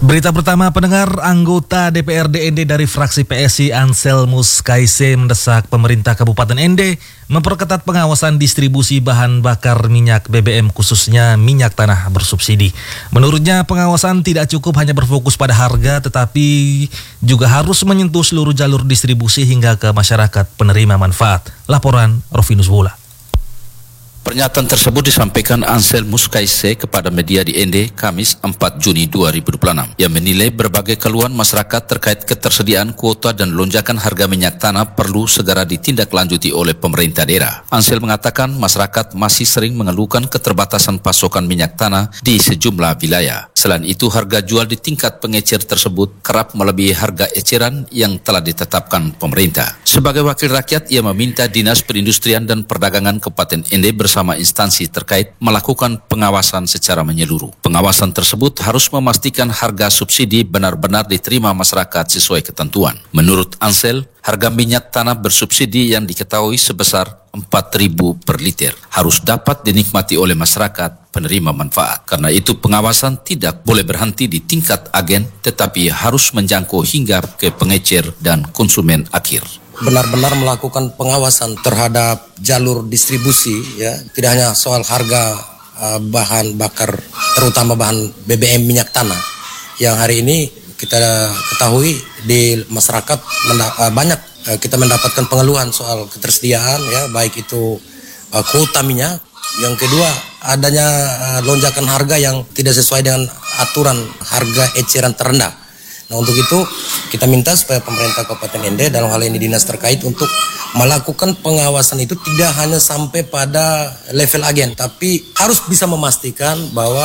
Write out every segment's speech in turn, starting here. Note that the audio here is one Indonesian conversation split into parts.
Berita pertama, pendengar, anggota DPRD ND dari fraksi PSI Anselmus Kaise mendesak pemerintah Kabupaten ND memperketat pengawasan distribusi bahan bakar minyak BBM khususnya minyak tanah bersubsidi. Menurutnya pengawasan tidak cukup hanya berfokus pada harga tetapi juga harus menyentuh seluruh jalur distribusi hingga ke masyarakat penerima manfaat. Laporan Rovinus Bola. Pernyataan tersebut disampaikan Anselmus Kaise kepada media di ND Kamis 4 Juni 2026 yang menilai berbagai keluhan masyarakat terkait ketersediaan kuota dan lonjakan harga minyak tanah perlu segera ditindaklanjuti oleh pemerintah daerah. Ansel mengatakan masyarakat masih sering mengeluhkan keterbatasan pasokan minyak tanah di sejumlah wilayah. Selain itu, harga jual di tingkat pengecer tersebut kerap melebihi harga eceran yang telah ditetapkan pemerintah. Sebagai wakil rakyat, ia meminta Dinas Perindustrian dan Perdagangan Kabupaten ND bersama instansi terkait melakukan pengawasan secara menyeluruh. Pengawasan tersebut harus memastikan harga subsidi benar-benar diterima masyarakat sesuai ketentuan. Menurut Ansel, harga minyak tanah bersubsidi yang diketahui sebesar 4.000 per liter harus dapat dinikmati oleh masyarakat penerima manfaat. Karena itu pengawasan tidak boleh berhenti di tingkat agen tetapi harus menjangkau hingga ke pengecer dan konsumen akhir. Benar-benar melakukan pengawasan terhadap jalur distribusi, ya, tidak hanya soal harga bahan bakar, terutama bahan BBM minyak tanah yang hari ini kita ketahui di masyarakat banyak kita mendapatkan pengeluhan soal ketersediaan, ya, baik itu kuota minyak. Yang kedua, adanya lonjakan harga yang tidak sesuai dengan aturan harga eceran terendah. Nah, untuk itu kita minta supaya pemerintah Kabupaten ND dalam hal ini dinas terkait untuk melakukan pengawasan itu tidak hanya sampai pada level agen, tapi harus bisa memastikan bahwa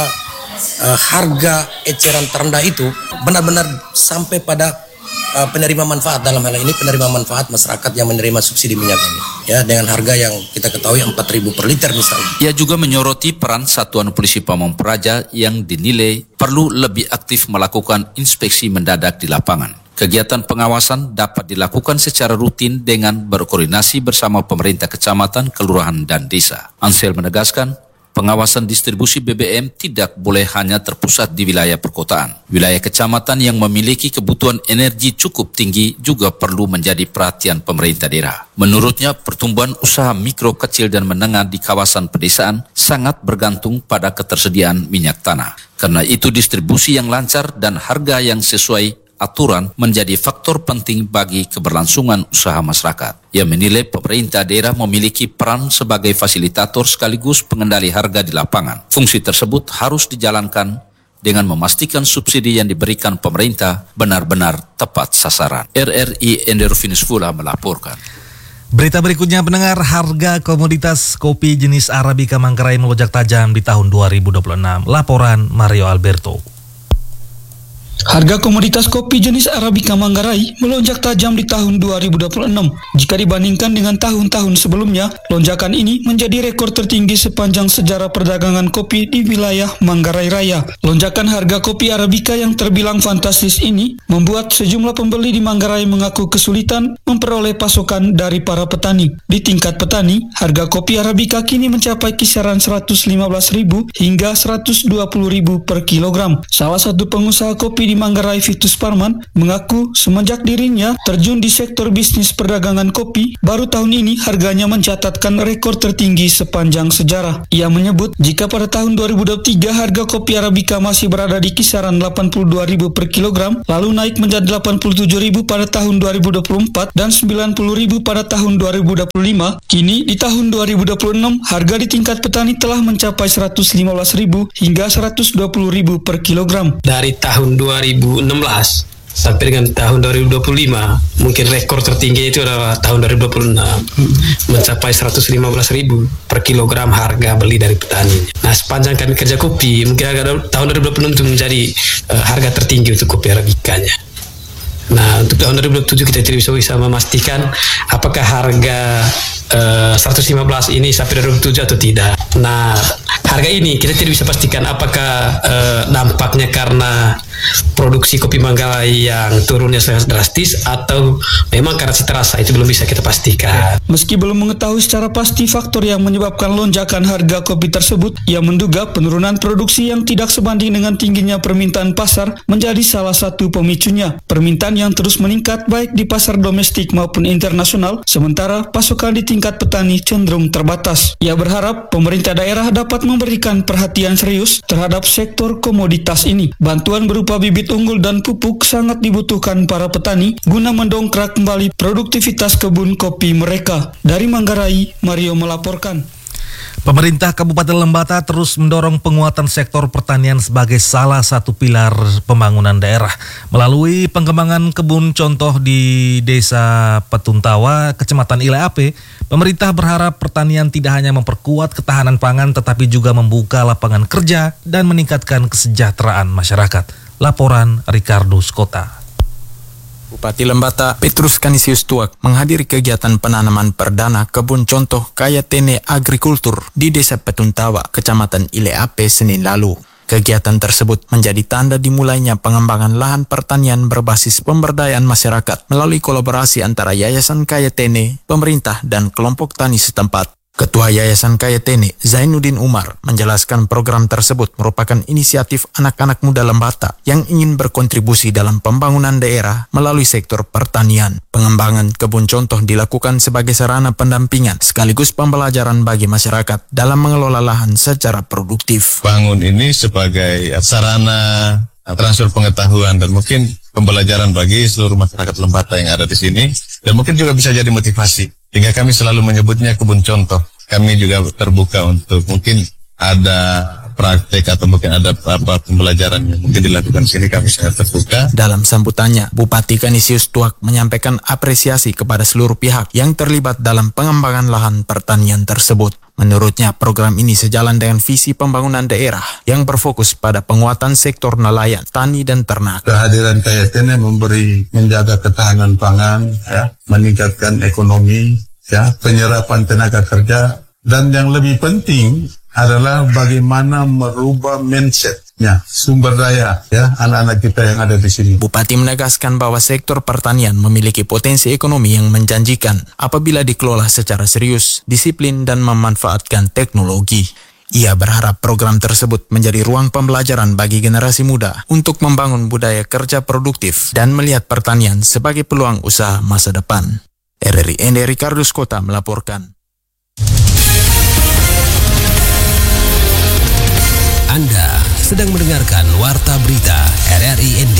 harga eceran terendah itu benar-benar sampai pada penerima manfaat, dalam hal ini penerima manfaat masyarakat yang menerima subsidi minyak ini, ya, dengan harga yang kita ketahui 4.000 per liter misalnya. Ia juga menyoroti peran Satuan Polisi Pamong Praja yang dinilai perlu lebih aktif melakukan inspeksi mendadak di lapangan. Kegiatan pengawasan dapat dilakukan secara rutin dengan berkoordinasi bersama pemerintah kecamatan, kelurahan, dan desa. Ansel menegaskan, pengawasan distribusi BBM tidak boleh hanya terpusat di wilayah perkotaan. Wilayah kecamatan yang memiliki kebutuhan energi cukup tinggi juga perlu menjadi perhatian pemerintah daerah. Menurutnya, pertumbuhan usaha mikro, kecil, dan menengah di kawasan pedesaan sangat bergantung pada ketersediaan minyak tanah. Karena itu, distribusi yang lancar dan harga yang sesuai aturan menjadi faktor penting bagi keberlangsungan usaha masyarakat. Ia menilai pemerintah daerah memiliki peran sebagai fasilitator sekaligus pengendali harga di lapangan. Fungsi tersebut harus dijalankan dengan memastikan subsidi yang diberikan pemerintah benar-benar tepat sasaran. RRI Rovinus Bola melaporkan. Berita berikutnya, pendengar, harga komoditas kopi jenis Arabica Manggarai melonjak tajam di tahun 2026. Laporan Mario Alberto. Harga komoditas kopi jenis Arabica Manggarai melonjak tajam di tahun 2026. Jika dibandingkan dengan tahun-tahun sebelumnya, lonjakan ini menjadi rekor tertinggi sepanjang sejarah perdagangan kopi di wilayah Manggarai Raya. Lonjakan harga kopi Arabica yang terbilang fantastis ini membuat sejumlah pembeli di Manggarai mengaku kesulitan memperoleh pasokan dari para petani. Di tingkat petani, harga kopi Arabica kini mencapai kisaran 115.000 hingga 120.000 per kilogram. Salah satu pengusaha kopi di Manggarai, Vitus Parman, mengaku semenjak dirinya terjun di sektor bisnis perdagangan kopi, baru tahun ini harganya mencatatkan rekor tertinggi sepanjang sejarah. Ia menyebut jika pada tahun 2023 harga kopi Arabica masih berada di kisaran 82.000 per kilogram, lalu naik menjadi 87.000 pada tahun 2024 dan 90.000 pada tahun 2025, kini di tahun 2026 harga di tingkat petani telah mencapai 115.000 hingga 120.000 per kilogram. Dari tahun 2016 sampai dengan tahun 2025, mungkin rekor tertinggi itu adalah tahun 2026 mencapai 115.000 per kilogram harga beli dari petani. Nah, sepanjang kami kerja kopi, mungkin tahun 2026 itu menjadi harga tertinggi untuk kopi Arabicanya. Nah, untuk tahun 2027 kita tidak bisa memastikan apakah harga 115 ini sampai 2007 atau tidak. Nah, harga ini kita tidak bisa pastikan apakah dampaknya karena produksi kopi Manggarai yang turunnya sangat drastis atau memang karena terasa, itu belum bisa kita pastikan. Meski belum mengetahui secara pasti faktor yang menyebabkan lonjakan harga kopi tersebut, ia menduga penurunan produksi yang tidak sebanding dengan tingginya permintaan pasar menjadi salah satu pemicunya. Permintaan yang terus meningkat baik di pasar domestik maupun internasional, sementara pasokan di tingkat petani cenderung terbatas. Ia berharap pemerintah daerah dapat memberikan perhatian serius terhadap sektor komoditas ini. Bantuan berupa bibit unggul dan pupuk sangat dibutuhkan para petani guna mendongkrak kembali produktivitas kebun kopi mereka. Dari Manggarai, Mario melaporkan. Pemerintah Kabupaten Lembata terus mendorong penguatan sektor pertanian sebagai salah satu pilar pembangunan daerah. Melalui pengembangan kebun contoh di Desa Petuntawa, Kecamatan Ile Ape, pemerintah berharap pertanian tidak hanya memperkuat ketahanan pangan tetapi juga membuka lapangan kerja dan meningkatkan kesejahteraan masyarakat. Laporan Ricardo Skota. Bupati Lembata Petrus Canisius Tuak menghadiri kegiatan penanaman perdana kebun contoh Kayatene Agrikultur di Desa Petuntawa, Kecamatan Ile Ape, Senin lalu. Kegiatan tersebut menjadi tanda dimulainya pengembangan lahan pertanian berbasis pemberdayaan masyarakat melalui kolaborasi antara Yayasan Kayatene, pemerintah, dan kelompok tani setempat. Ketua Yayasan Kayatene, Zainuddin Umar, menjelaskan program tersebut merupakan inisiatif anak-anak muda Lembata yang ingin berkontribusi dalam pembangunan daerah melalui sektor pertanian. Pengembangan kebun contoh dilakukan sebagai sarana pendampingan sekaligus pembelajaran bagi masyarakat dalam mengelola lahan secara produktif. Bangun ini sebagai sarana transfer pengetahuan dan mungkin pembelajaran bagi seluruh masyarakat Lembata yang ada di sini, dan mungkin juga bisa jadi motivasi. Hingga kami selalu menyebutnya kebun contoh. Kami juga terbuka untuk mungkin ada praktek atau mungkin ada pembelajaran yang mungkin dilakukan di sini, kami sangat terbuka. Dalam sambutannya, Bupati Canisius Tuak menyampaikan apresiasi kepada seluruh pihak yang terlibat dalam pengembangan lahan pertanian tersebut. Menurutnya, program ini sejalan dengan visi pembangunan daerah yang berfokus pada penguatan sektor nelayan, tani, dan ternak. Kehadiran Kayatene menjaga ketahanan pangan, meningkatkan ekonomi, penyerapan tenaga kerja, dan yang lebih penting adalah bagaimana merubah mindsetnya, sumber daya anak-anak kita yang ada di sini. Bupati menegaskan bahwa sektor pertanian memiliki potensi ekonomi yang menjanjikan apabila dikelola secara serius, disiplin, dan memanfaatkan teknologi. Ia berharap program tersebut menjadi ruang pembelajaran bagi generasi muda untuk membangun budaya kerja produktif dan melihat pertanian sebagai peluang usaha masa depan. RRI ND Ricardo Skota melaporkan. Anda sedang mendengarkan Warta Berita RRI ND.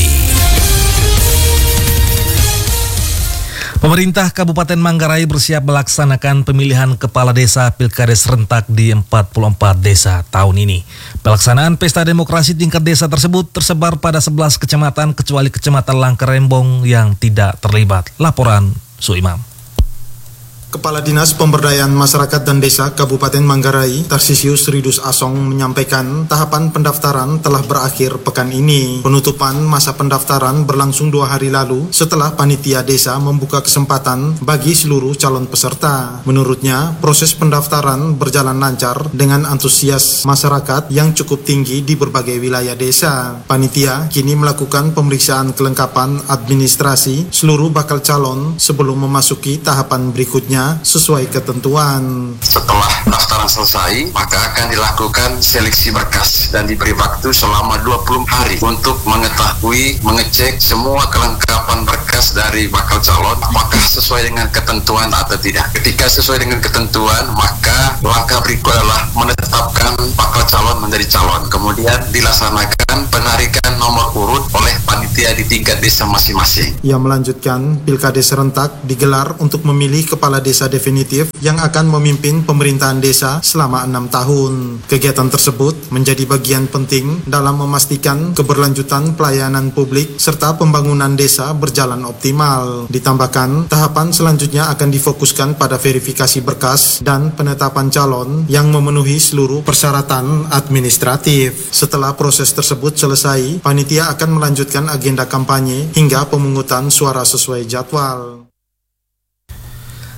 Pemerintah Kabupaten Manggarai bersiap melaksanakan pemilihan kepala desa Pilkades serentak di 44 desa tahun ini. Pelaksanaan pesta demokrasi tingkat desa tersebut tersebar pada 11 kecamatan kecuali Kecamatan Langkarembong yang tidak terlibat. Laporan Suimam. Kepala Dinas Pemberdayaan Masyarakat dan Desa Kabupaten Manggarai, Tarsisius Ridus Asong, menyampaikan tahapan pendaftaran telah berakhir pekan ini. Penutupan masa pendaftaran berlangsung 2 hari lalu setelah panitia desa membuka kesempatan bagi seluruh calon peserta. Menurutnya, proses pendaftaran berjalan lancar dengan antusias masyarakat yang cukup tinggi di berbagai wilayah desa. Panitia kini melakukan pemeriksaan kelengkapan administrasi seluruh bakal calon sebelum memasuki tahapan berikutnya sesuai ketentuan. Setelah pendaftaran selesai, maka akan dilakukan seleksi berkas dan diberi waktu selama 20 hari untuk mengecek semua kelengkapan berkas dari bakal calon apakah sesuai dengan ketentuan atau tidak. Ketika sesuai dengan ketentuan, maka langkah berikut adalah menetapkan bakal calon menjadi calon. Kemudian dilaksanakan penarikan nomor urut oleh panitia di tingkat desa masing-masing. Ia melanjutkan, Pilkades serentak digelar untuk memilih kepala desa definitif yang akan memimpin pemerintahan desa selama 6 tahun. Kegiatan tersebut menjadi bagian penting dalam memastikan keberlanjutan pelayanan publik serta pembangunan desa berjalan optimal. Ditambahkan, tahapan selanjutnya akan difokuskan pada verifikasi berkas dan penetapan calon yang memenuhi seluruh persyaratan administratif. Setelah proses tersebut selesai, panitia akan melanjutkan agenda kampanye hingga pemungutan suara sesuai jadwal.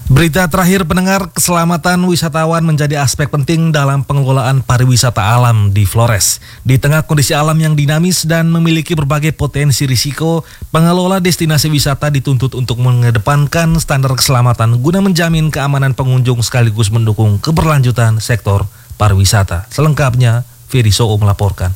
Berita terakhir pendengar, keselamatan wisatawan menjadi aspek penting dalam pengelolaan pariwisata alam di Flores. Di tengah kondisi alam yang dinamis dan memiliki berbagai potensi risiko, pengelola destinasi wisata dituntut untuk mengedepankan standar keselamatan guna menjamin keamanan pengunjung sekaligus mendukung keberlanjutan sektor pariwisata. Selengkapnya, Ferry Soo melaporkan.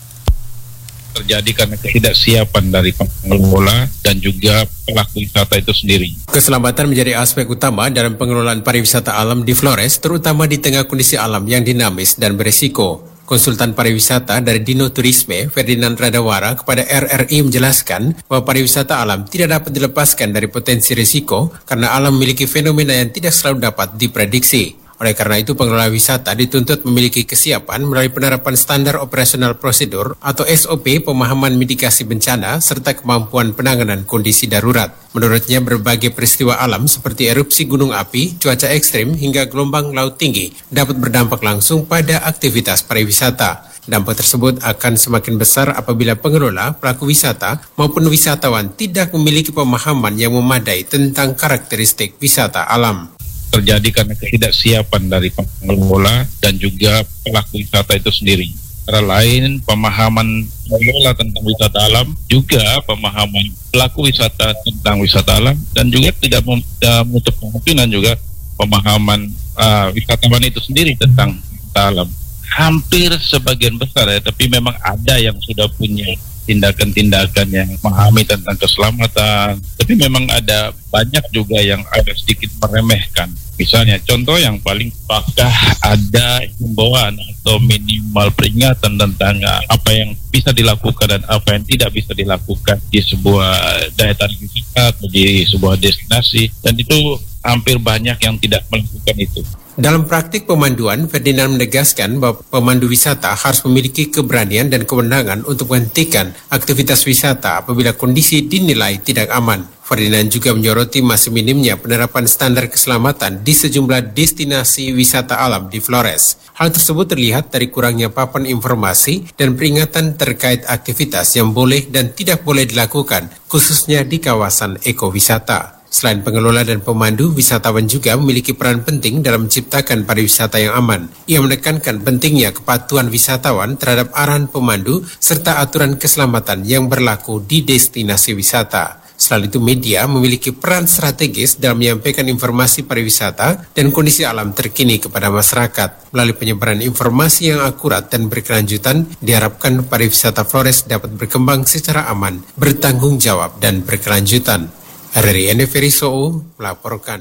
Terjadi karena ketidaksiapan dari pengelola dan juga pelaku wisata itu sendiri. Keselamatan menjadi aspek utama dalam pengelolaan pariwisata alam di Flores, terutama di tengah kondisi alam yang dinamis dan beresiko. Konsultan pariwisata dari Dino Turisme, Ferdinand Radawara, kepada RRI menjelaskan bahwa pariwisata alam tidak dapat dilepaskan dari potensi risiko karena alam memiliki fenomena yang tidak selalu dapat diprediksi. Oleh karena itu, pengelola wisata dituntut memiliki kesiapan melalui penerapan standar operasional prosedur atau SOP, pemahaman mitigasi bencana, serta kemampuan penanganan kondisi darurat. Menurutnya, berbagai peristiwa alam seperti erupsi gunung api, cuaca ekstrim, hingga gelombang laut tinggi dapat berdampak langsung pada aktivitas pariwisata. Dampak tersebut akan semakin besar apabila pengelola, pelaku wisata, maupun wisatawan tidak memiliki pemahaman yang memadai tentang karakteristik wisata alam. Terjadi karena ketidaksiapan dari pengelola dan juga pelaku wisata itu sendiri. Antara lain, pemahaman pengelola tentang wisata alam, juga pemahaman pelaku wisata tentang wisata alam, dan juga tidak menutup kemungkinan juga pemahaman wisatawan itu sendiri tentang wisata alam. Hampir sebagian besar ya, tapi memang ada yang sudah punya tindakan-tindakan yang memahami tentang keselamatan, tapi memang ada banyak juga yang agak sedikit meremehkan. Misalnya, contoh yang paling apakah ada himbauan atau minimal peringatan tentang apa yang bisa dilakukan dan apa yang tidak bisa dilakukan di sebuah daya tarik wisata atau di sebuah destinasi, dan itu hampir banyak yang tidak melakukan itu. Dalam praktik pemanduan, Ferdinand menegaskan bahwa pemandu wisata harus memiliki keberanian dan kewenangan untuk menghentikan aktivitas wisata apabila kondisi dinilai tidak aman. Ferdinand juga menyoroti masih minimnya penerapan standar keselamatan di sejumlah destinasi wisata alam di Flores. Hal tersebut terlihat dari kurangnya papan informasi dan peringatan terkait aktivitas yang boleh dan tidak boleh dilakukan, khususnya di kawasan ekowisata. Selain pengelola dan pemandu, wisatawan juga memiliki peran penting dalam menciptakan pariwisata yang aman. Ia menekankan pentingnya kepatuhan wisatawan terhadap arahan pemandu serta aturan keselamatan yang berlaku di destinasi wisata. Selain itu, media memiliki peran strategis dalam menyampaikan informasi pariwisata dan kondisi alam terkini kepada masyarakat. Melalui penyebaran informasi yang akurat dan berkelanjutan, diharapkan pariwisata Flores dapat berkembang secara aman, bertanggung jawab, dan berkelanjutan. RRI Ferry Soo melaporkan.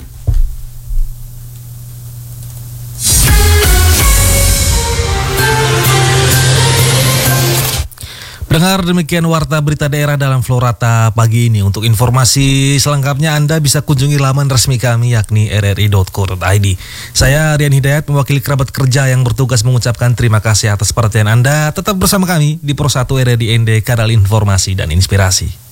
Dengar demikian warta berita daerah dalam Florata pagi ini. Untuk informasi selengkapnya Anda bisa kunjungi laman resmi kami yakni rri.co.id. Saya Rian Hidayat mewakili kerabat kerja yang bertugas mengucapkan terima kasih atas perhatian Anda. Tetap bersama kami di Pro 1 RRI ND, Kanal Informasi dan Inspirasi.